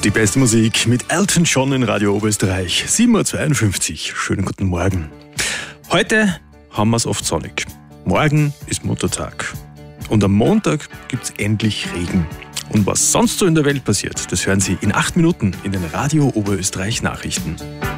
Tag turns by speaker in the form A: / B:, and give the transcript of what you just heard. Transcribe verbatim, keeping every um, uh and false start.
A: Die beste Musik mit Elton John in Radio Oberösterreich. sieben Uhr zweiundfünfzig. Schönen guten Morgen. Heute haben wir es oft sonnig. Morgen ist Muttertag. Und am Montag gibt es endlich Regen. Und was sonst so in der Welt passiert, das hören Sie in acht Minuten in den Radio Oberösterreich Nachrichten.